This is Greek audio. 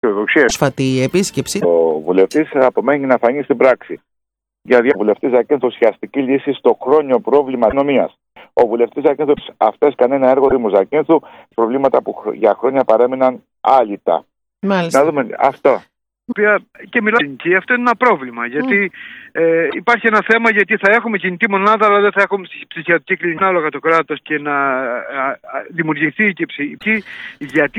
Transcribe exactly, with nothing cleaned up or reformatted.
Πρόσφατη επίσκεψη. Ο βουλευτής απομένει να φανεί στην πράξη. Για ο βουλευτής Ζακίνθου ουσιαστική λύση στο χρόνιο πρόβλημα αστυνομίας. Ο βουλευτής Ζακίνθου αυτές κανένα έργο Δήμου Ζακίνθου, προβλήματα που για χρόνια παρέμειναν άλυτα. Μάλιστα. Να δούμε αυτό. Και μιλάμε και αυτό είναι ένα πρόβλημα. Γιατί mm. ε, υπάρχει ένα θέμα, γιατί θα έχουμε κινητή μονάδα, αλλά δεν θα έχουμε ψυχιατρική κλινική ανάλογα το κράτος και να α, α, δημιουργηθεί και ψυχική. Γιατί